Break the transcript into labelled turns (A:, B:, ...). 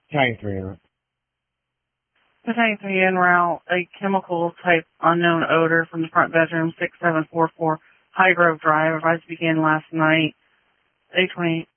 A: Battalion 3 en route.
B: Battalion 3 en route, a chemical type unknown odor from the front bedroom, 6744 High Grove Drive. Advised to begin last night, 8:20